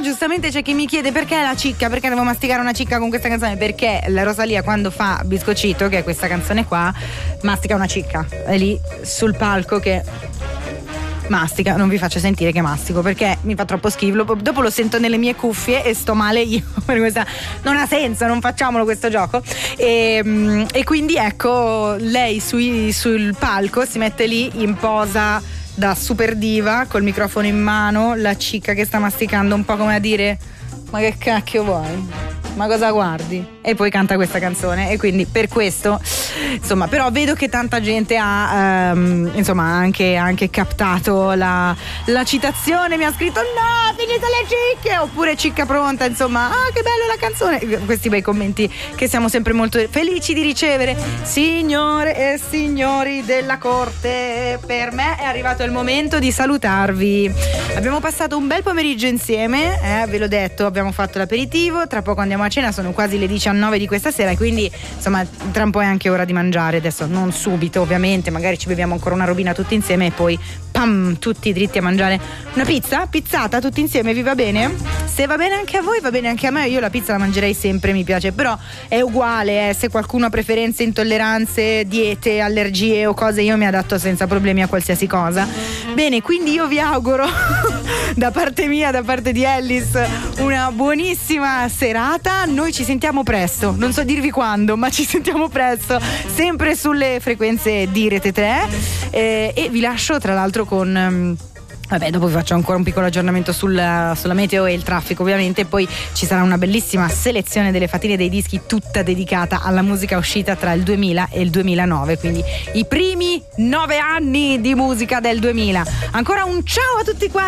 giustamente c'è chi mi chiede perché la cicca, perché devo masticare una cicca con questa canzone, perché la Rosalia quando fa Biscoccito, che è questa canzone qua, mastica una cicca, è lì sul palco che mastica. Non vi faccio sentire che mastico perché mi fa troppo schifo, dopo lo sento nelle mie cuffie e sto male io per questa, non ha senso, non facciamolo questo gioco. E quindi ecco, lei sul palco si mette lì in posa da super diva col microfono in mano, la cicca che sta masticando, un po' come a dire: ma che cacchio vuoi? Ma cosa guardi? E poi canta questa canzone, e quindi per questo, insomma, però vedo che tanta gente ha insomma anche captato la citazione, mi ha scritto: no, finite le cicche, oppure cicca pronta, insomma, che bella la canzone, questi bei commenti che siamo sempre molto felici di ricevere. Signore e signori della corte, per me è arrivato il momento di salutarvi. Abbiamo passato un bel pomeriggio insieme, ve l'ho detto, abbiamo fatto l'aperitivo, tra poco andiamo a cena, sono quasi le 19 di questa sera, e quindi insomma tra un po' è anche ora di mangiare. Adesso non subito ovviamente, magari ci beviamo ancora una robina tutti insieme e poi pam, tutti dritti a mangiare una pizzata tutti insieme. Vi va bene? Se va bene anche a voi, va bene anche a me. Io la pizza la mangerei sempre, mi piace, però è uguale, se qualcuno ha preferenze, intolleranze, diete, allergie o cose, io mi adatto senza problemi a qualsiasi cosa. Bene, quindi io vi auguro da parte mia, da parte di Ellis, una buonissima serata. Noi ci sentiamo presto, non so dirvi quando, ma ci sentiamo presto, sempre sulle frequenze di Rete 3, e vi lascio tra l'altro con vabbè, dopo vi faccio ancora un piccolo aggiornamento sulla meteo e il traffico ovviamente, e poi ci sarà una bellissima selezione delle fatine dei dischi tutta dedicata alla musica uscita tra il 2000 e il 2009, quindi i primi 9 anni di musica del 2000. Ancora un ciao a tutti quanti.